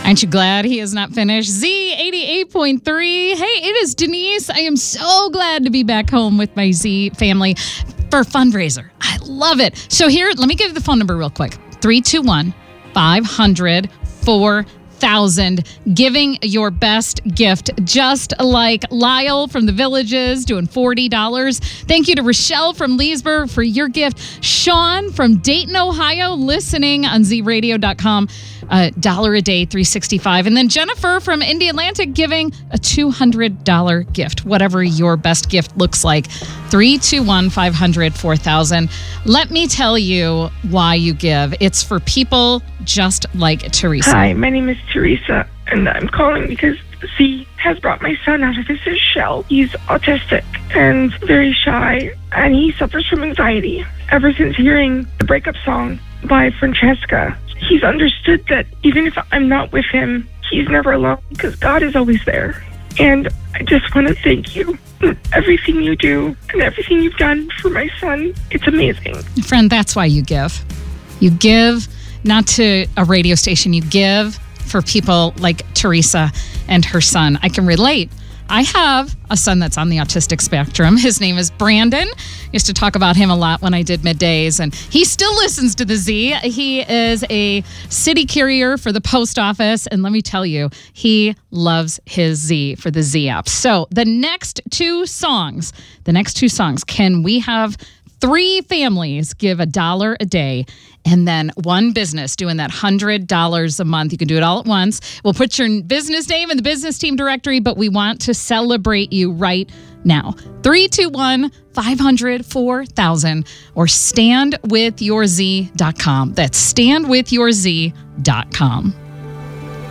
Aren't you glad he is not finished? Z 88.3. Hey, it is Denise. I am so glad to be back home with my Z family for a fundraiser. I love it. So here, let me give you the phone number real quick. 321-500-4000. Giving your best gift, just like Lyle from the Villages doing $40. Thank you to Rochelle from Leesburg for your gift. Sean from Dayton, Ohio, listening on zradio.com. $1 a day, $365. And then Jennifer from Indy Atlantic giving a $200 gift, whatever your best gift looks like. 321-500-4000. Let me tell you why you give. It's for people just like Teresa. Hi, my name is Teresa, and I'm calling because Z has brought my son out of his shell. He's autistic and very shy, and he suffers from anxiety. Ever since hearing the breakup song by Francesca, he's understood that even if I'm not with him, he's never alone because God is always there. And I just want to thank you for everything you do and everything you've done for my son. It's amazing. Friend, that's why you give. You give not to a radio station. You give for people like Teresa and her son. I can relate. I have a son that's on the autistic spectrum. His name is Brandon. I used to talk about him a lot when I did middays, and he still listens to the Z. He is a city carrier for the post office, and let me tell you, he loves his Z for the Z app. So the next two songs, can we have 3 families give $1 a day, and then one business doing that $100 a month? You can do it all at once. We'll put your business name in the business team directory, but we want to celebrate you right now. 321-500-4000 or standwithyourz.com. That's standwithyourz.com.